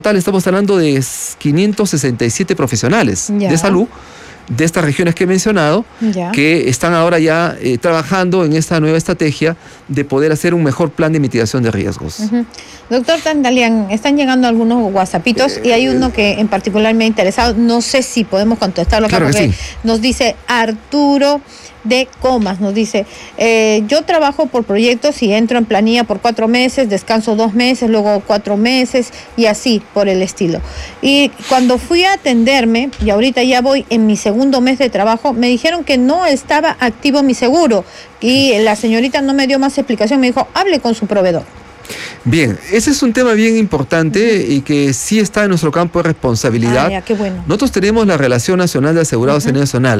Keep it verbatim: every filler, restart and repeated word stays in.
total estamos hablando de quinientos sesenta y siete profesionales Ya. de salud de estas regiones que he mencionado, Ya. que están ahora ya eh, trabajando en esta nueva estrategia de poder hacer un mejor plan de mitigación de riesgos. Uh-huh. Doctor Tandalian, están llegando algunos whatsappitos eh, y hay uno que en particular me ha interesado. No sé si podemos contestarlo acá, claro porque sí. Nos dice Arturo de Comas, nos dice, eh, yo trabajo por proyectos y entro en planilla por cuatro meses, descanso dos meses, luego cuatro meses y así por el estilo. Y cuando fui a atenderme, y ahorita ya voy en mi segundo mes de trabajo, me dijeron que no estaba activo mi seguro y la señorita no me dio más explicación, me dijo, hable con su proveedor. Bien, ese es un tema bien importante uh-huh. y que sí está en nuestro campo de responsabilidad. Ah, ya, qué bueno. Nosotros tenemos la Relación Nacional de Asegurados uh-huh. a nivel nacional.